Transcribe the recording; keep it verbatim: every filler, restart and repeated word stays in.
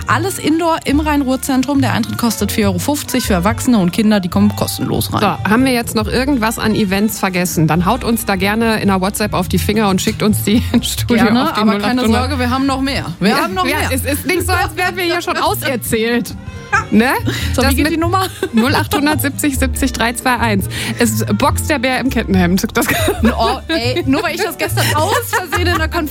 Alles Indoor im Rhein-Ruhr-Zentrum. Der Eintritt kostet vier Euro fünfzig für Erwachsene und Kinder, die kommen kostenlos rein. So, haben wir jetzt noch irgendwas an Events vergessen? Dann haut uns da gerne in der WhatsApp auf die Finger und schickt uns die ins Studio. Gerne, auf die aber keine null acht hundert. Sorge, wir haben noch mehr. Wir ja, haben noch ja, mehr. Es ist nicht so, als wären wir hier schon auserzählt. Ne? So, das wie geht mit die Nummer? null acht siebzig siebzig drei zwei eins. Es boxt der Bär im Kettenhemd. Das Oh, ey, nur weil ich das gestern aus Versehen in der Konferenz